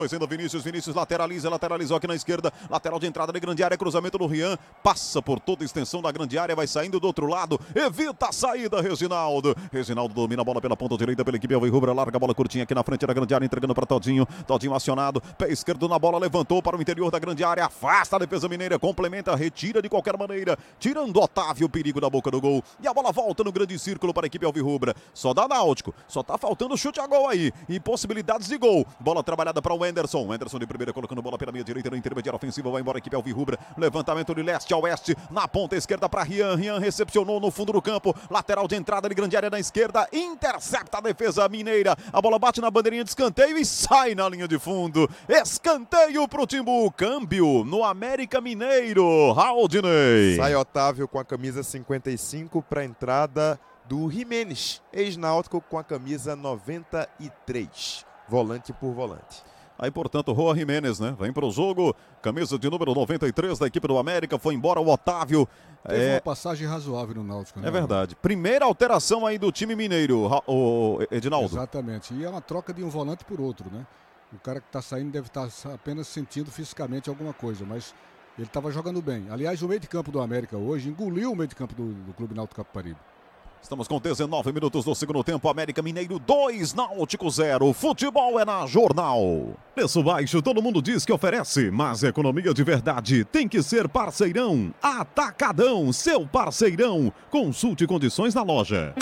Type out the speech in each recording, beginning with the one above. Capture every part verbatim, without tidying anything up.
Ainda Vinícius, Vinícius lateraliza, lateralizou aqui na esquerda, lateral de entrada de grande área, cruzamento do Rian, passa por toda a extensão da grande área, vai saindo do outro lado, evita a saída, Reginaldo. Reginaldo domina a bola pela ponta direita, pela equipe alvirrubra, larga a bola curtinha aqui na frente da grande área, entregando para Todinho, Todinho acionado, pé esquerdo na bola, levantou para o interior da grande área, afasta a defesa mineira, complementa, retira de qualquer maneira, tirando Otávio, o perigo da boca do gol, e a bola volta no grande círculo para a equipe alvirrubra, só dá Náutico, só tá faltando chute a gol aí, e possibilidades de gol, bola trabalhada para o Anderson, Anderson de primeira colocando bola pela meia direita no intermediário ofensivo, vai embora a equipe alvirrubra, levantamento de leste a oeste, na ponta esquerda para Rian, Rian recepcionou no fundo do campo, lateral de entrada de grande área na esquerda, intercepta a defesa mineira, a bola bate na bandeirinha de escanteio e sai na linha de fundo, escanteio pro Timbu, câmbio no América Mineiro, Haldney. Sai Otávio com a camisa cinquenta e cinco para a entrada do Jimenez, ex-náutico com a camisa noventa e três, volante por volante. Aí, portanto, Roa Jimenez, né? Vem para o jogo, camisa de número noventa e três da equipe do América, foi embora o Otávio. Teve é... uma passagem razoável no Náutico, né? É verdade. Primeira alteração aí do time mineiro, o Edinaldo. Exatamente. E é uma troca de um volante por outro, né? O cara que está saindo deve estar apenas sentindo fisicamente alguma coisa, mas ele estava jogando bem. Aliás, o meio de campo do América hoje engoliu o meio de campo do, do Clube Náutico Capibaribe. Estamos com dezenove minutos do segundo tempo, América Mineiro dois, Náutico zero. Futebol é na Jornal. Preço baixo, todo mundo diz que oferece, mas economia de verdade tem que ser parceirão. Atacadão, seu parceirão. Consulte condições na loja.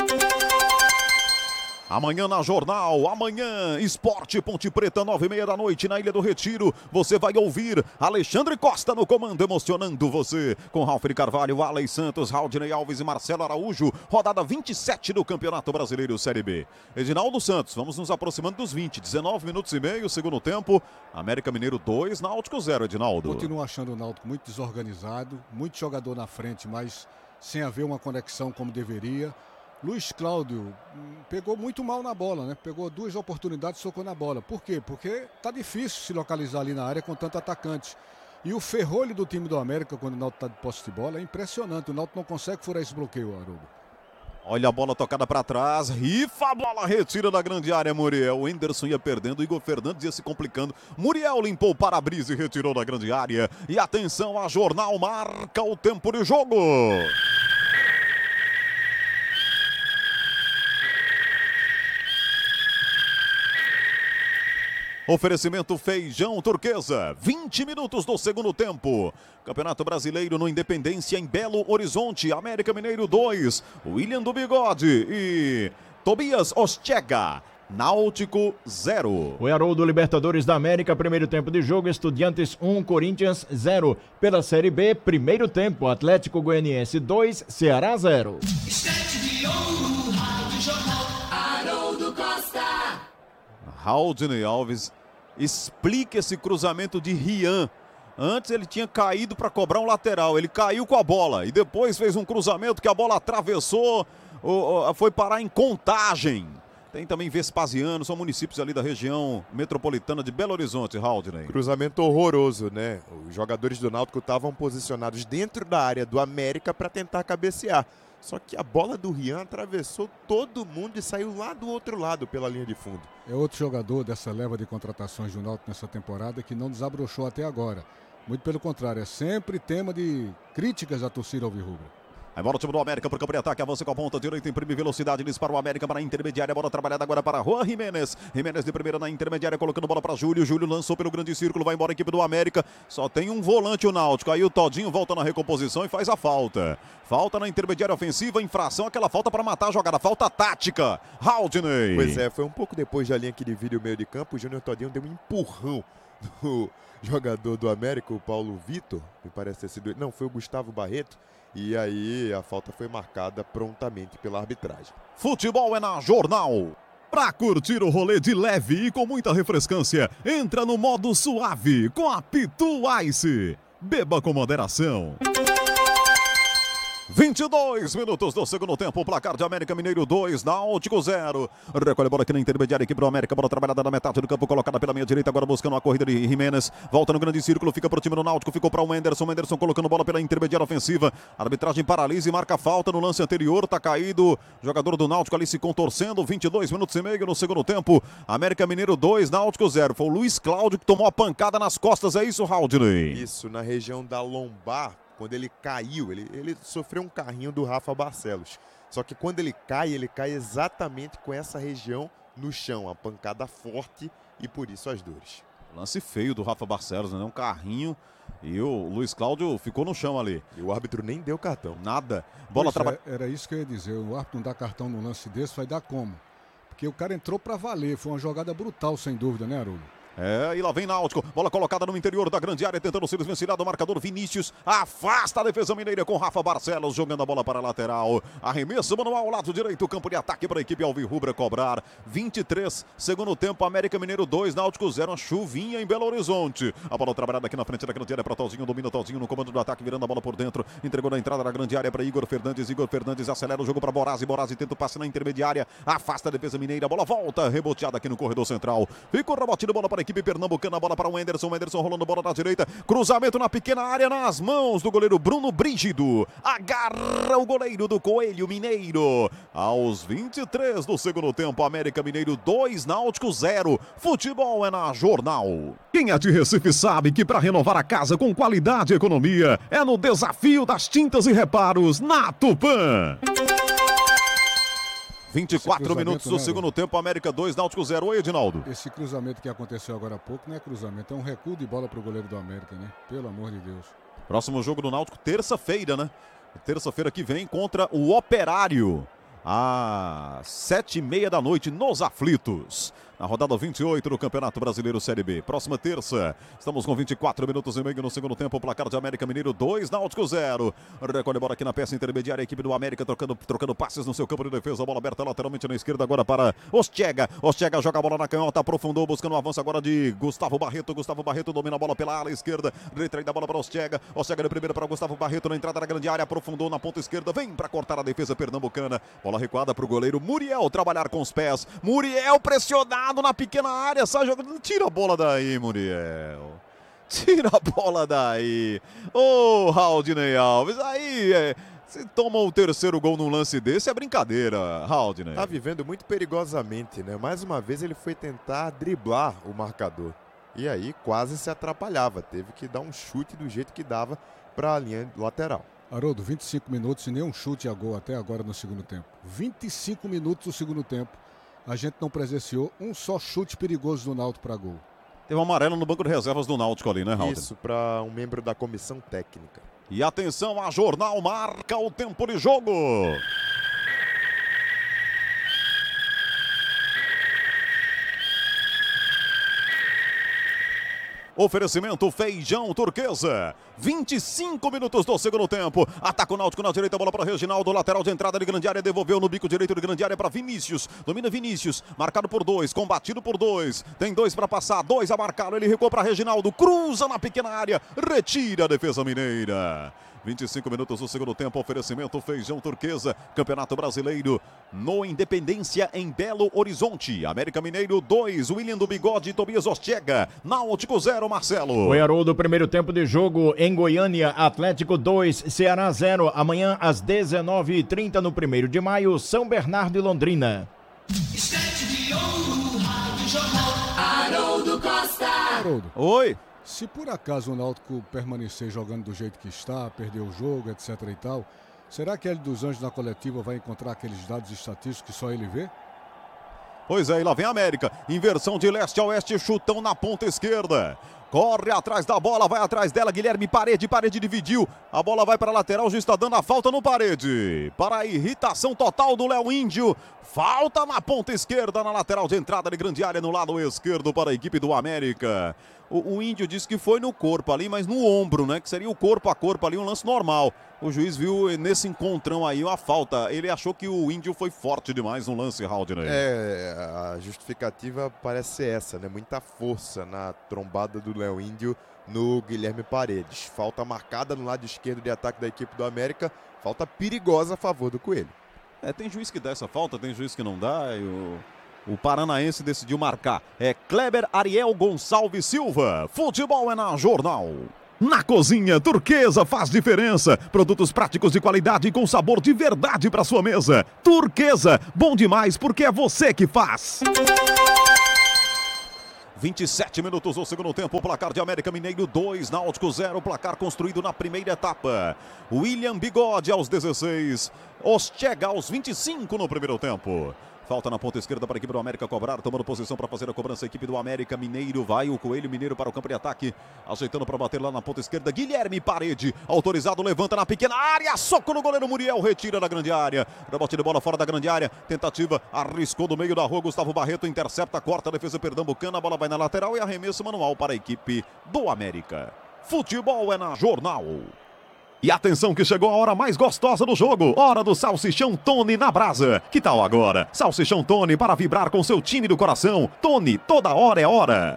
Amanhã na Jornal, amanhã, Esporte Ponte Preta, nove e meia da noite, na Ilha do Retiro. Você vai ouvir Alexandre Costa no comando, emocionando você. Com Ralf de Carvalho, Alex Santos, Haldney Alves e Marcelo Araújo. Rodada vinte e sete do Campeonato Brasileiro Série B. Edinaldo Santos, vamos nos aproximando dos vinte, dezenove minutos e meio, segundo tempo. América Mineiro dois, Náutico zero, Edinaldo. Continuo achando o Náutico muito desorganizado, muito jogador na frente, mas sem haver uma conexão como deveria. Luiz Cláudio pegou muito mal na bola, né? Pegou duas oportunidades e socou na bola. Por quê? Porque tá difícil se localizar ali na área com tanto atacante. E o ferrolho do time do América, quando o Náutico tá de posse de bola, é impressionante. O Náutico não consegue furar esse bloqueio, Aruba. Olha a bola tocada para trás, rifa a bola, retira da grande área, Muriel. O Anderson ia perdendo, o Igor Fernandes ia se complicando. Muriel limpou o para-brisa e retirou da grande área. E atenção, a Jornal marca o tempo de jogo. Oferecimento Feijão Turquesa, vinte minutos do segundo tempo. Campeonato Brasileiro no Independência em Belo Horizonte. América Mineiro dois, William do Bigode e Tobias Ostega. Náutico zero. O Haroldo Libertadores da América, primeiro tempo de jogo, Estudiantes um, Corinthians zero. Pela Série B, primeiro tempo, Atlético Goianiense dois, Ceará zero. Estante de ouro, Rádio Jornal, Haroldo Costa. Haldney Alves explica esse cruzamento de Rian. Antes ele tinha caído para cobrar um lateral, ele caiu com a bola e depois fez um cruzamento que a bola atravessou, foi parar em Contagem. Tem também Vespasiano, são municípios ali da região metropolitana de Belo Horizonte, Haldney. Cruzamento horroroso, né? Os jogadores do Náutico estavam posicionados dentro da área do América para tentar cabecear. Só que a bola do Rian atravessou todo mundo e saiu lá do outro lado pela linha de fundo. É outro jogador dessa leva de contratações do Náutico nessa temporada que não desabrochou até agora. Muito pelo contrário, é sempre tema de críticas à torcida alvirrubra. Aí bola o time do América para o campo de ataque, avança com a ponta direita, imprime velocidade, dispara o América para a intermediária, bola trabalhada agora para Juan Jimenez. Jimenez de primeira na intermediária, colocando bola para Júlio, Júlio lançou pelo grande círculo, vai embora a equipe do América, só tem um volante o Náutico, aí o Todinho volta na recomposição e faz a falta. Falta na intermediária ofensiva, infração, aquela falta para matar a jogada, falta tática, Haldney. Pois é, foi um pouco depois da linha que divide o meio de campo, o Júnior Todinho deu um empurrão no jogador do América, o Paulo Vitor, me parece ter sido, não, foi o Gustavo Barreto. E aí a falta foi marcada prontamente pela arbitragem. Futebol é na Jornal. Pra curtir o rolê de leve e com muita refrescância, entra no modo suave com a Pitu Ice. Beba com moderação. vinte e dois minutos do segundo tempo, placar de América Mineiro dois, Náutico zero. Recolhe a bola aqui na intermediária, equipe do América, bola trabalhada na metade do campo, colocada pela meia direita, agora buscando a corrida de Jimenez, volta no grande círculo, fica pro time do Náutico, ficou para o Menderson, Menderson colocando bola pela intermediária ofensiva, a arbitragem paralisa e marca falta no lance anterior, tá caído, jogador do Náutico ali se contorcendo, vinte e dois minutos e meio no segundo tempo, América Mineiro dois, Náutico zero. Foi o Luiz Cláudio que tomou a pancada nas costas, é isso, Haldney? Isso, na região da lombar. Quando ele caiu, ele, ele sofreu um carrinho do Rafa Barcelos. Só que quando ele cai, ele cai exatamente com essa região no chão. A pancada forte e por isso as dores. Lance feio do Rafa Barcelos, né? Um carrinho e o Luiz Cláudio ficou no chão ali. E o árbitro nem deu cartão. Nada. Bola trabalhada. É, era isso que eu ia dizer. O árbitro não dá cartão num lance desse, vai dar como? Porque o cara entrou pra valer. Foi uma jogada brutal, sem dúvida, né, Haroldo? É, e lá vem Náutico, bola colocada no interior da grande área, tentando se desvencilhar do marcador. Vinícius afasta a defesa mineira com Rafa Barcelos, jogando a bola para a lateral. Arremesso manual ao lado direito, campo de ataque para a equipe alvirrubra cobrar. vinte e três, segundo tempo, América Mineiro dois, Náutico zero, uma chuvinha em Belo Horizonte. A bola trabalhada aqui na frente da grande área para Tozinho, domina Tozinho no comando do ataque, virando a bola por dentro, entregou na entrada da grande área para Igor Fernandes. Igor Fernandes acelera o jogo para Borazzi, Borazzi tenta o passe na intermediária, afasta a defesa mineira, a bola volta, reboteada aqui no corredor central. Ficou rebatido, bola para a equipe pernambucana, bola para o Enderson, o Enderson rolando bola na direita, cruzamento na pequena área nas mãos do goleiro Bruno Brígido, agarra o goleiro do Coelho Mineiro. Aos vinte e três do segundo tempo, América Mineiro dois, Náutico zero. Futebol é na Jornal. Quem é de Recife sabe que para renovar a casa com qualidade e economia é no desafio das tintas e reparos na Tupã. vinte e quatro minutos do né, segundo tempo, América dois, Náutico zero. Oi, Edinaldo. Esse cruzamento que aconteceu agora há pouco não é cruzamento, é um recuo de bola pro goleiro do América, né? Pelo amor de Deus. Próximo jogo do Náutico, terça-feira, né? Terça-feira que vem contra o Operário, às sete e meia da noite, nos Aflitos. Na rodada vinte e oito do Campeonato Brasileiro Série B. Próxima terça, estamos com vinte e quatro minutos e meio no segundo tempo. O placar de América Mineiro dois, Náutico zero. Recolhe bola aqui na peça intermediária. A equipe do América trocando, trocando passes no seu campo de defesa. A bola aberta lateralmente na esquerda agora para Ostega. Ostega joga a bola na canhota, aprofundou, buscando o um avanço agora de Gustavo Barreto. Gustavo Barreto domina a bola pela ala esquerda. Retraída a bola para Ostega. Ostega de primeira para Gustavo Barreto na entrada da grande área. Aprofundou na ponta esquerda. Vem para cortar a defesa pernambucana. Bola recuada para o goleiro Muriel trabalhar com os pés. Muriel pressionado na pequena área. Sai jogando. Tira a bola daí, Muriel. Tira a bola daí. Ô, oh, Haldney Alves. Aí é. Se toma o terceiro gol num lance desse, é brincadeira, Haldney. Tá vivendo muito perigosamente, né? Mais uma vez ele foi tentar driblar o marcador. E aí quase se atrapalhava. Teve que dar um chute do jeito que dava para a linha lateral. Haroldo, vinte e cinco minutos e nenhum chute a gol até agora no segundo tempo. vinte e cinco minutos no segundo tempo. A gente não presenciou um só chute perigoso do Náutico para gol. Teve um amarelo no banco de reservas do Náutico ali, né, Haldney? Isso, para um membro da comissão técnica. E atenção, a Jornal marca o tempo de jogo. Oferecimento Feijão Turquesa. vinte e cinco minutos do segundo tempo. Ataca o Náutico na direita, bola para Reginaldo. Lateral de entrada de grande área, devolveu no bico direito de grande área para Vinícius. Domina Vinícius, marcado por dois, combatido por dois. Tem dois para passar, dois a marcá-lo. Ele recuou para Reginaldo, cruza na pequena área, retira a defesa mineira. vinte e cinco minutos do segundo tempo, oferecimento Feijão Turquesa, Campeonato Brasileiro no Independência em Belo Horizonte. América Mineiro dois, William do Bigode e Tobias Ostega. Náutico zero, Marcelo. Foi Haroldo, primeiro tempo de jogo em Goiânia, Atlético dois, Ceará zero. Amanhã às dezenove e trinta no primeiro de maio, São Bernardo e Londrina. Estante de ouro, Rádio Jornal, Haroldo Costa. Haroldo. Oi. Se por acaso o Náutico permanecer jogando do jeito que está, perder o jogo, etc e tal, será que Hélio dos Anjos na coletiva vai encontrar aqueles dados estatísticos que só ele vê? Pois é, e lá vem a América. Inversão de leste a oeste, chutão na ponta esquerda. Corre atrás da bola, vai atrás dela, Guilherme Parede, Parede dividiu. A bola vai para a lateral, o juiz está dando a falta no Parede. Para a irritação total do Léo Índio. Falta na ponta esquerda, na lateral de entrada de grande área, no lado esquerdo para a equipe do América. O, o Índio disse que foi no corpo ali, mas no ombro, né? Que seria o corpo a corpo ali, um lance normal. O juiz viu nesse encontrão aí uma falta. Ele achou que o Índio foi forte demais no lance, Haldner. É, a justificativa parece ser essa, né? Muita força na trombada do Léo Índio no Guilherme Paredes. Falta marcada no lado esquerdo de ataque da equipe do América. Falta perigosa a favor do Coelho. É, tem juiz que dá essa falta, tem juiz que não dá. E o... O Paranaense decidiu marcar. É Kleber Ariel Gonçalves Silva. Futebol é na Jornal. Na cozinha, Turquesa faz diferença. Produtos práticos de qualidade e com sabor de verdade para sua mesa. Turquesa, bom demais porque é você que faz. vinte e sete minutos do segundo tempo, placar de América Mineiro dois, Náutico zero, placar construído na primeira etapa. William Bigode aos dezesseis, Ostega aos vinte e cinco no primeiro tempo. Falta na ponta esquerda para a equipe do América cobrar, tomando posição para fazer a cobrança. A equipe do América Mineiro vai o Coelho Mineiro para o campo de ataque, ajeitando para bater lá na ponta esquerda. Guilherme Parede, autorizado, levanta na pequena área, soco no goleiro Muriel, retira da grande área. Rebote de bola fora da grande área, tentativa, arriscou do meio da rua. Gustavo Barreto intercepta, corta a defesa pernambucana, a bola vai na lateral e arremesso manual para a equipe do América. Futebol é na Jornal. E atenção que chegou a hora mais gostosa do jogo, hora do Salsichão Tony na brasa. Que tal agora? Salsichão Tony para vibrar com seu time do coração. Tony, toda hora é hora.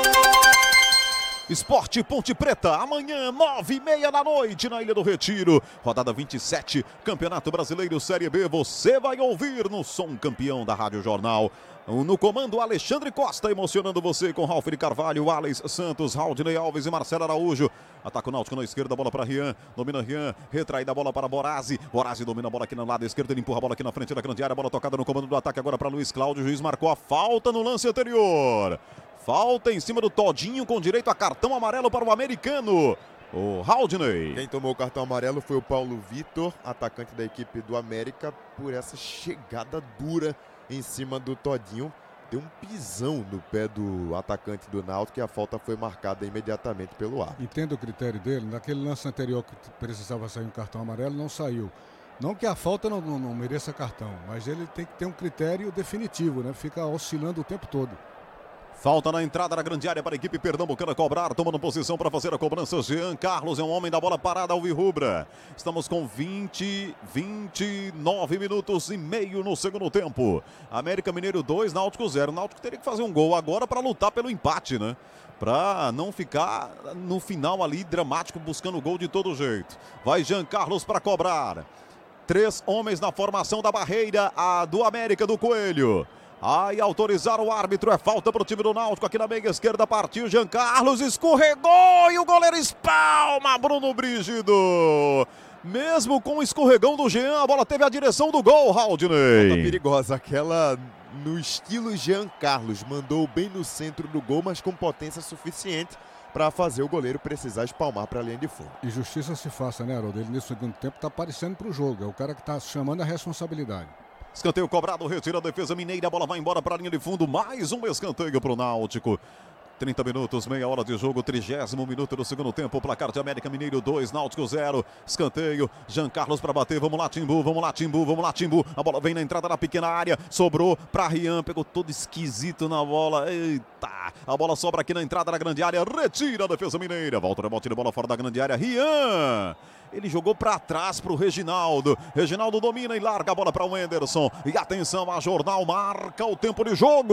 Esporte Ponte Preta, amanhã, nove e meia da noite, na Ilha do Retiro. Rodada vinte e sete, Campeonato Brasileiro Série B. Você vai ouvir no Som Campeão da Rádio Jornal. No comando, Alexandre Costa, emocionando você com Ralf de Carvalho, Alex Santos, Raudinei Alves e Marcelo Araújo. Ataca o Náutico na esquerda, bola para Rian. Domina Rian, retraída a bola para Borazzi. Borazzi domina a bola aqui no lado esquerdo, ele empurra a bola aqui na frente da grande área. Bola tocada no comando do ataque agora para Luiz Cláudio. O juiz marcou a falta no lance anterior. Falta em cima do Todinho com direito a cartão amarelo para o americano. O Haldney. Quem tomou o cartão amarelo foi o Paulo Vitor, atacante da equipe do América, por essa chegada dura em cima do Todinho. Deu um pisão no pé do atacante do Náutico e a falta foi marcada imediatamente pelo árbitro. Entendo o critério dele. Naquele lance anterior que precisava sair um cartão amarelo, não saiu. Não que a falta não, não, não mereça cartão, mas ele tem que ter um critério definitivo, né? Fica oscilando o tempo todo. Falta na entrada da grande área para a equipe pernambucana cobrar, tomando posição para fazer a cobrança. Jean Carlos é um homem da bola parada, alvirrubra. Estamos com vinte, vinte e nove minutos e meio no segundo tempo. América Mineiro dois, Náutico zero. Náutico teria que fazer um gol agora para lutar pelo empate, né? Para não ficar no final ali dramático, buscando gol de todo jeito. Vai Jean Carlos para cobrar. Três homens na formação da barreira, a do América do Coelho. Aí autorizar o árbitro, é falta para o time do Náutico aqui na meia esquerda, partiu Jean Carlos, escorregou e o goleiro espalma, Bruno Brígido. Mesmo com o escorregão do Jean, a bola teve a direção do gol, Haldney. Falta perigosa, aquela no estilo Jean Carlos, mandou bem no centro do gol, mas com potência suficiente para fazer o goleiro precisar espalmar para a linha de fundo. E justiça se faça, né, Haroldo? Ele nesse segundo tempo está aparecendo para o jogo, é o cara que está chamando a responsabilidade. Escanteio cobrado, retira a defesa mineira, a bola vai embora para a linha de fundo, mais um escanteio para o Náutico. trinta minutos, meia hora de jogo, trigésimo minuto do segundo tempo, placar de América Mineiro dois, Náutico zero, escanteio, Jean Carlos para bater, vamos lá Timbu, vamos lá Timbu, vamos lá Timbu, a bola vem na entrada da pequena área, sobrou para Rian, pegou todo esquisito na bola, eita, a bola sobra aqui na entrada da grande área, retira a defesa mineira, volta o rebote de bola fora da grande área, Rian. Ele jogou para trás para o Reginaldo. Reginaldo domina e larga a bola para o Anderson. E atenção, a Jornal marca o tempo de jogo.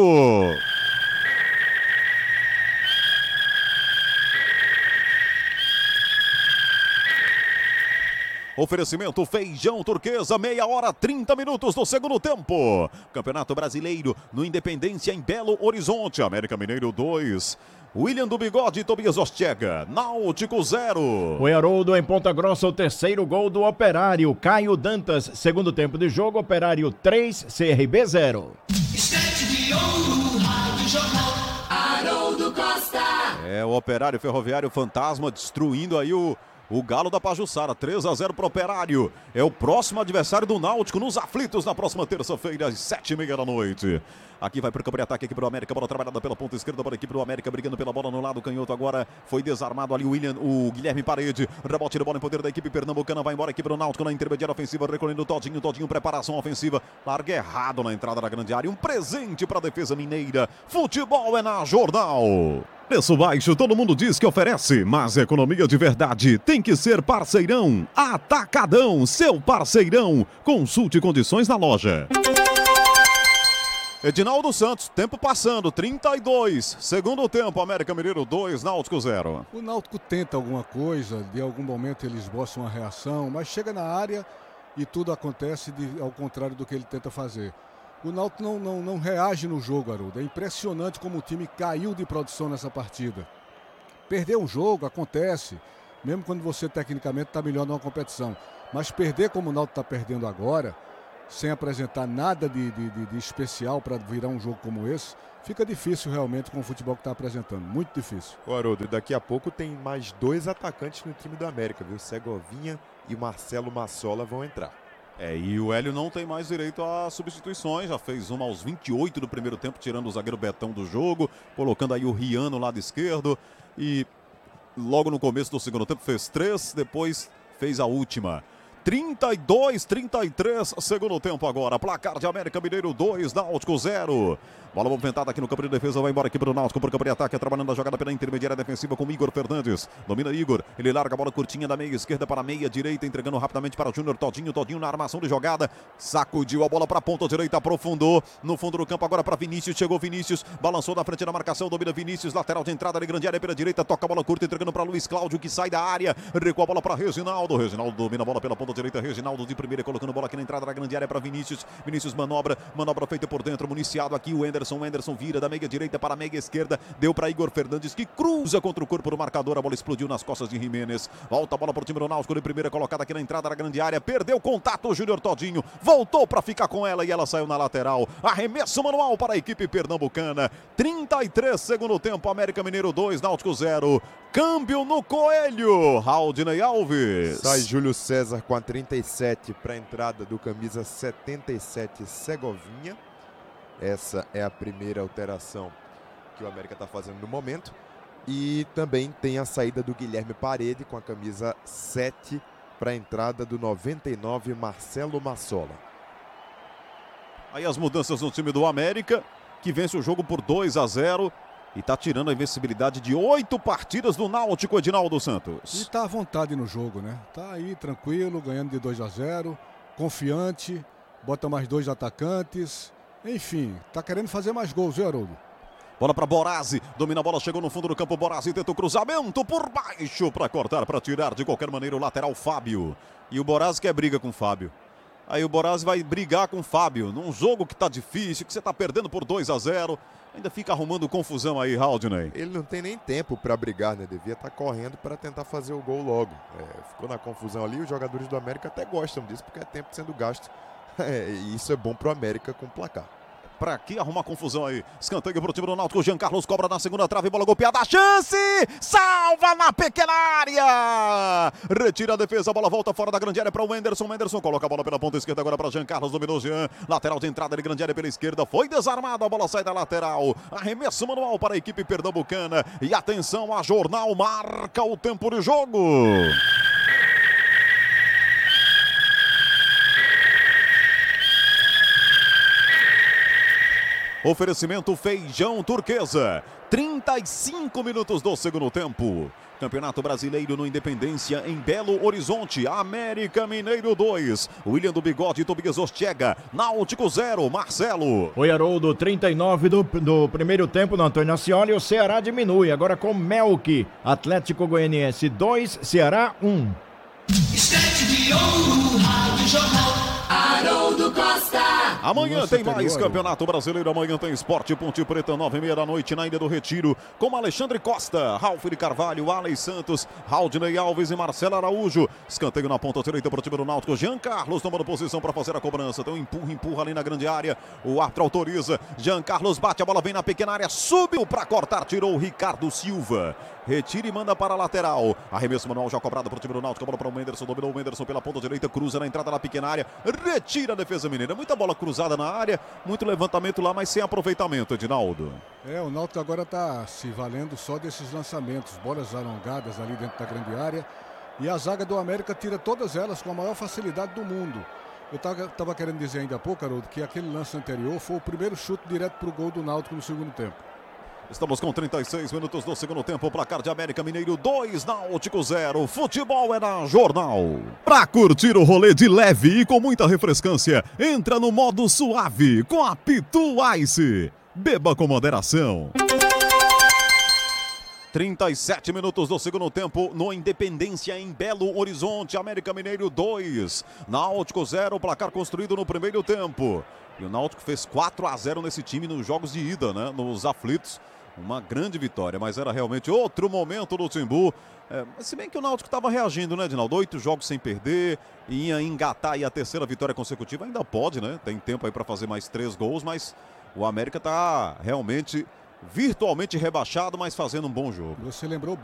Oferecimento Feijão Turquesa, meia hora, trinta minutos do segundo tempo. Campeonato Brasileiro no Independência em Belo Horizonte. América Mineiro dois. William do Bigode e Tobias Ostega. Náutico zero. O Haroldo em Ponta Grossa, o terceiro gol do Operário. Caio Dantas, segundo tempo de jogo, Operário três, C R B zero. Estante de ouro, Rádio Jornal, Haroldo Costa. É, o Operário Ferroviário Fantasma destruindo aí o... O Galo da Pajuçara, três a zero para o Operário. É o próximo adversário do Náutico nos aflitos na próxima terça-feira, às sete e meia da noite. Aqui vai para o campo de ataque, aqui para o América, bola trabalhada pela ponta esquerda para a equipe do América, brigando pela bola no lado canhoto. Agora foi desarmado ali o William, o Guilherme Parede. Rebote de bola em poder da equipe pernambucana, vai embora aqui para o Náutico na intermediária ofensiva, recolhendo o Todinho, Todinho, preparação ofensiva. Larga errado na entrada da grande área, um presente para a defesa mineira. Futebol é na Jornal. Preço baixo, todo mundo diz que oferece, mas economia de verdade tem que ser parceirão. Atacadão, seu parceirão. Consulte condições na loja. Edinaldo Santos, tempo passando, trinta e dois. Segundo tempo, América Mineiro dois, Náutico zero. O Náutico tenta alguma coisa, de algum momento ele esboça uma reação, mas chega na área e tudo acontece de, ao contrário do que ele tenta fazer. O Náutico não, não, não reage no jogo, Haroldo. É impressionante como o time caiu de produção nessa partida. Perder um jogo acontece, mesmo quando você tecnicamente está melhor numa competição. Mas perder como o Náutico está perdendo agora, sem apresentar nada de, de, de, de especial para virar um jogo como esse, fica difícil realmente com o futebol que está apresentando. Muito difícil. Ô Haroldo, daqui a pouco tem mais dois atacantes no time do América, viu? Segovinha e Marcelo Massola vão entrar. É, e o Hélio não tem mais direito a substituições, já fez uma aos vinte e oito do primeiro tempo, tirando o zagueiro Betão do jogo, colocando aí o Rian no lado esquerdo e logo no começo do segundo tempo fez três, depois fez a última. trinta e dois, trinta e três, segundo tempo agora, placar de América Mineiro dois, Náutico zero. Bola movimentada aqui no campo de defesa, vai embora aqui para o Náutico, por campo de ataque, trabalhando a jogada pela intermediária defensiva com Igor Fernandes. Domina Igor, ele larga a bola curtinha da meia esquerda para a meia direita, entregando rapidamente para Júnior Todinho, Todinho na armação de jogada, sacudiu a bola para a ponta direita, aprofundou, no fundo do campo agora para Vinícius, chegou Vinícius, balançou na frente da marcação, domina Vinícius, lateral de entrada de grande área pela direita, toca a bola curta, entregando para Luiz Cláudio, que sai da área, recua a bola para Reginaldo, Reginaldo domina a bola pela ponta direita, Reginaldo de primeira, colocando bola aqui na entrada da grande área para Vinícius, Vinícius manobra, manobra feita por dentro, municiado aqui o Enderson, o Enderson vira da meia direita para a meia esquerda, deu para Igor Fernandes, que cruza contra o corpo do marcador, a bola explodiu nas costas de Jimenez, volta a bola para o time do Náutico, de primeira colocada aqui na entrada da grande área, perdeu contato o Júnior Todinho, voltou para ficar com ela e ela saiu na lateral, arremesso manual para a equipe pernambucana, trinta e três, segundo tempo, América Mineiro dois, Náutico zero, câmbio no Coelho, Raudinei Alves. Sai Júlio César com a trinta e sete para a entrada do camisa setenta e sete, Segovinha. Essa é a primeira alteração que o América está fazendo no momento. E também tem a saída do Guilherme Parede com a camisa sete para a entrada do noventa e nove, Marcelo Massola. Aí as mudanças no time do América, que vence o jogo por dois a zero e está tirando a invencibilidade de oito partidas do Náutico, Edinaldo Santos. E está à vontade no jogo, né? Tá aí tranquilo, ganhando de dois a zero, confiante, bota mais dois atacantes. Enfim, tá querendo fazer mais gols, viu, Haroldo? Bola para Borazzi, domina a bola, chegou no fundo do campo, Borazzi tenta o cruzamento por baixo para cortar, para tirar de qualquer maneira o lateral Fábio. E o Borazzi quer briga com o Fábio. Aí o Borazzi vai brigar com o Fábio, num jogo que tá difícil, que você tá perdendo por dois a zero. Ainda fica arrumando confusão aí, Raudinei. Ele não tem nem tempo para brigar, né? Devia estar correndo para tentar fazer o gol logo. É, ficou na confusão ali, os jogadores do América até gostam disso, porque é tempo sendo gasto. É, e isso é bom pro América com placar. Pra que arrumar confusão aí? Escanteio pro time do Náutico. Jean Carlos cobra na segunda trave. Bola golpeada. A chance! Salva na pequena área! Retira a defesa. A bola volta fora da grande área para o Enderson. Enderson coloca a bola pela ponta esquerda agora para Jean Carlos. Dominou Jean. Lateral de entrada de grande área pela esquerda. Foi desarmado. A bola sai da lateral. Arremesso manual para a equipe pernambucana. E atenção, a Jornal marca o tempo de jogo. Oferecimento Feijão Turquesa. trinta e cinco minutos do segundo tempo. Campeonato Brasileiro no Independência em Belo Horizonte. América Mineiro dois. William do Bigode e Tobias Ortega. Náutico zero. Marcelo. Oi, Haroldo. trinta e nove do, do primeiro tempo no Antônio Ascioli. O Ceará diminui. Agora com Melk. Atlético Goianiense dois. Ceará um. Estante de ouro, Rádio Jornal. Haroldo Costa. Amanhã tem mais Campeonato Brasileiro. Amanhã tem Esporte Ponte Preta, nove e meia da noite, na Ilha do Retiro, com Alexandre Costa, Ralf de Carvalho, Alex Santos, Raudinei Alves e Marcelo Araújo. Escanteio na ponta direita para o time do Náutico. Jean Carlos tomando posição para fazer a cobrança. Tem um empurra, empurra ali na grande área. O árbitro autoriza. Jean Carlos bate, a bola vem na pequena área, subiu para cortar, tirou o Ricardo Silva. Retira e manda para a lateral. Arremesso manual já cobrado para o time do Náutico. A bola para o Menderson, dominou o Menderson pela ponta direita, cruza na entrada da pequena área. Retira a defesa mineira. Muita bola cruzada na área, muito levantamento lá, mas sem aproveitamento, Edinaldo. É, o Náutico agora está se valendo só desses lançamentos, bolas alongadas ali dentro da grande área. E a zaga do América tira todas elas com a maior facilidade do mundo. Eu estava querendo dizer ainda há pouco, Haroldo, que aquele lance anterior foi o primeiro chute direto para o gol do Náutico no segundo tempo. Estamos com trinta e seis minutos do segundo tempo. Placar de América Mineiro dois, Náutico zero. Futebol é na Jornal. Pra curtir o rolê de leve e com muita refrescância, entra no modo suave com a Pitu Ice. Beba com moderação. trinta e sete minutos do segundo tempo no Independência em Belo Horizonte. América Mineiro dois, Náutico zero. Placar construído no primeiro tempo. E o Náutico fez quatro a zero nesse time nos jogos de ida, né? Nos aflitos. Uma grande vitória, mas era realmente outro momento do Timbu. É, se bem que o Náutico estava reagindo, né, Edinaldo? Oito jogos sem perder, ia engatar aí a terceira vitória consecutiva. Ainda pode, né? Tem tempo aí para fazer mais três gols, mas o América está realmente virtualmente rebaixado, mas fazendo um bom jogo. Você lembrou